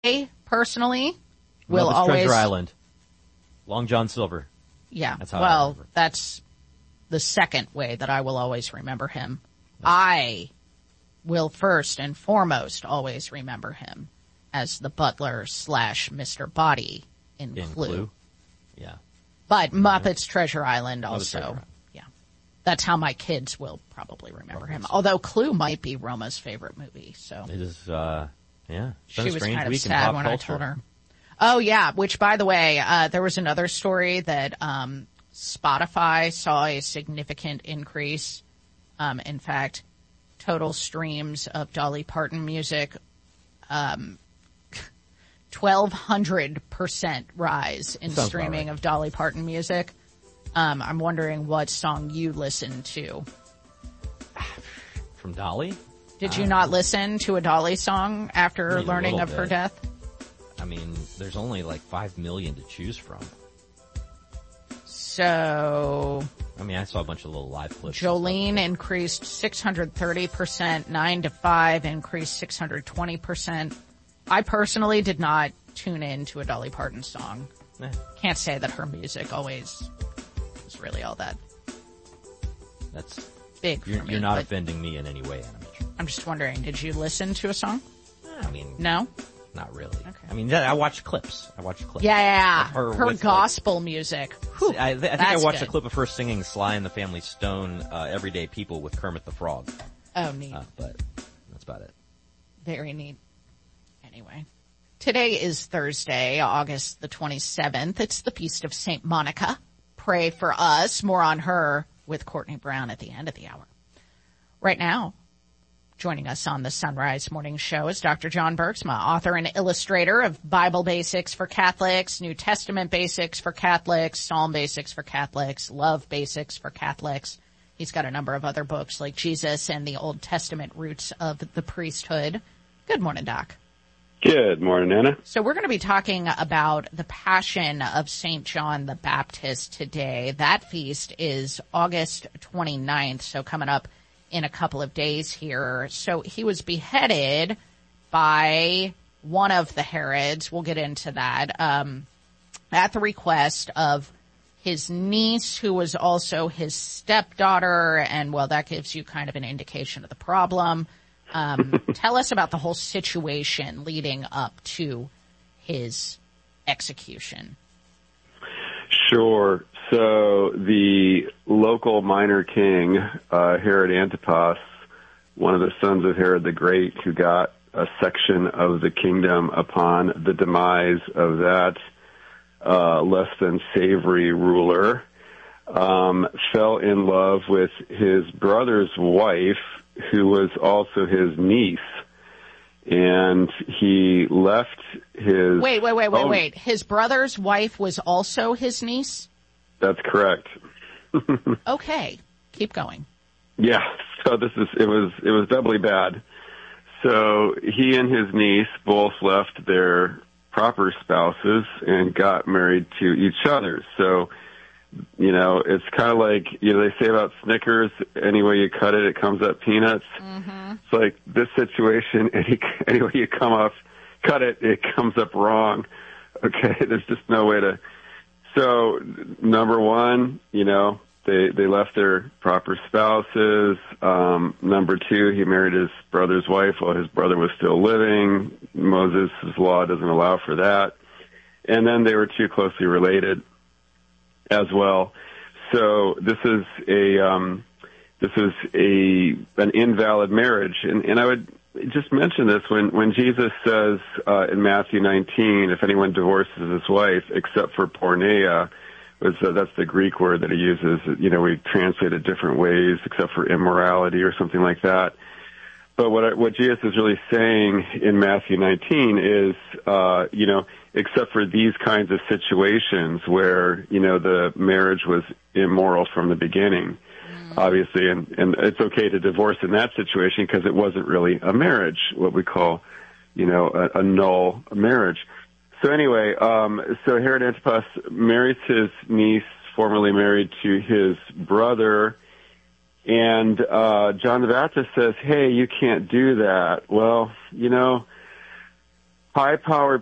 personally will Muppets always Treasure Island. Long John Silver. Yeah. That's how I remember. That's the second way that I will always remember him. I will first and foremost always remember him as the butler / Mr. Body in Clue. Yeah. But Muppets Treasure Island also. Treasure Island. Yeah. That's how my kids will probably remember him. Although Clue might be Roma's favorite movie, so. It is, yeah. It's been She a was strange kind of week in sad pop when culture. I told her. Oh yeah, which by the way, there was another story that, Spotify saw a significant increase. In fact, total streams of Dolly Parton music, 1,200% rise in Sounds streaming right. of Dolly Parton music. I'm wondering what song you listened to. From Dolly? Did you not listen to a Dolly song after Maybe a learning little of her bit. death? I mean, there's only like 5 million to choose from. So, I mean, I saw a bunch of little live clips. Jolene increased 630%, 9 to 5 increased 620%. I personally did not tune in to a Dolly Parton song. Can't say that her music always was really all that That's big for me. You're not but offending me in any way, Anna Mitchell. I'm just wondering, did you listen to a song? I mean, No? not really. Okay. I mean, I watched clips. Yeah. Her Her with, gospel music. Whew, I think I that's watched good. a clip of her singing Sly and the Family Stone, Everyday People with Kermit the Frog. Oh, neat. But that's about it. Very neat. Anyway. Today is Thursday, August the 27th. It's the Feast of St. Monica. Pray for us. More on her with Courtney Brown at the end of the hour. Right now, joining us on the Sunrise Morning Show is Dr. John Bergsma, author and illustrator of Bible Basics for Catholics, New Testament Basics for Catholics, Psalm Basics for Catholics, Love Basics for Catholics. He's got a number of other books like Jesus and the Old Testament Roots of the Priesthood. Good morning, Doc. Good morning, Anna. So we're going to be talking about the Passion of St. John the Baptist today. That feast is August 29th, so coming up in a couple of days here. So he was beheaded by one of the Herods. We'll get into that. At the request of his niece, who was also his stepdaughter. And well, that gives you kind of an indication of the problem. Tell us about the whole situation leading up to his execution. Sure. So the local minor king, Herod Antipas, one of the sons of Herod the Great, who got a section of the kingdom upon the demise of that less than savory ruler, fell in love with his brother's wife, who was also his niece. And he left his... Wait. His brother's wife was also his niece? That's correct. Okay. Keep going. Yeah. So it was doubly bad. So he and his niece both left their proper spouses and got married to each other. So, it's kind of like, they say about Snickers, any way you cut it, it comes up peanuts. Mm-hmm. It's like this situation, any way you cut it, it comes up wrong. Okay. There's just no way to. So, number one, they left their proper spouses. Number two, he married his brother's wife while his brother was still living. Moses' law doesn't allow for that. And then they were too closely related as well. So this is an invalid marriage. And I would just mention this when Jesus says in Matthew 19, if anyone divorces his wife except for porneia, that's the Greek word that he uses. We translate it different ways, except for immorality or something like that. But what Jesus is really saying in Matthew 19 is, except for these kinds of situations where, the marriage was immoral from the beginning, obviously, and it's okay to divorce in that situation because it wasn't really a marriage, what we call, a null marriage. So anyway, so Herod Antipas marries his niece, formerly married to his brother, and John the Baptist says, hey, you can't do that. Well, high-powered